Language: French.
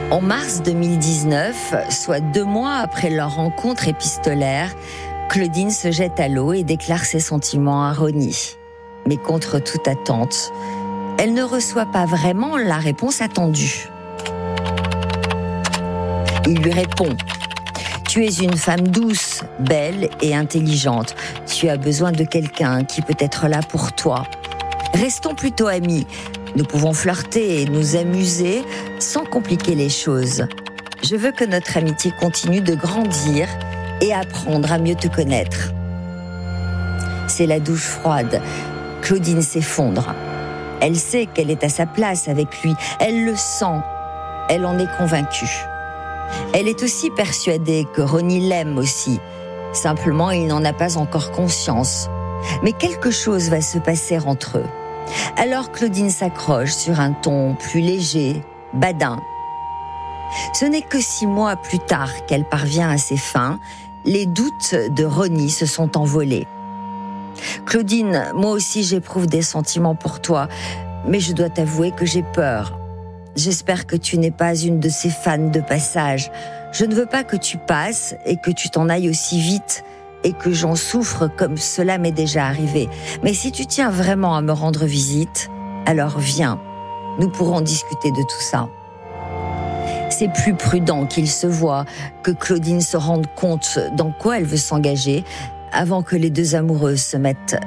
En mars 2019, soit 2 mois après leur rencontre épistolaire, Claudine se jette à l'eau et déclare ses sentiments à Ronnie. Mais contre toute attente, elle ne reçoit pas vraiment la réponse attendue. Il lui répond : tu es une femme douce, belle et intelligente. Tu as besoin de quelqu'un qui peut être là pour toi. Restons plutôt amis. Nous pouvons flirter et nous amuser sans compliquer les choses. Je veux que notre amitié continue de grandir et apprendre à mieux te connaître. C'est la douche froide. Claudine s'effondre. Elle sait qu'elle est à sa place avec lui. Elle le sent. Elle en est convaincue. Elle est aussi persuadée que Ronnie l'aime aussi. Simplement, il n'en a pas encore conscience. Mais quelque chose va se passer entre eux. Alors Claudine s'accroche sur un ton plus léger, badin. Ce n'est que 6 mois plus tard qu'elle parvient à ses fins. Les doutes de Ronnie se sont envolés. Claudine, moi aussi j'éprouve des sentiments pour toi, mais je dois t'avouer que j'ai peur. J'espère que tu n'es pas une de ces fans de passage. Je ne veux pas que tu passes et que tu t'en ailles aussi vite et que j'en souffre comme cela m'est déjà arrivé. Mais si tu tiens vraiment à me rendre visite, alors viens, nous pourrons discuter de tout ça. C'est plus prudent qu'il se voit, que Claudine se rende compte dans quoi elle veut s'engager avant que les deux amoureuses se mettent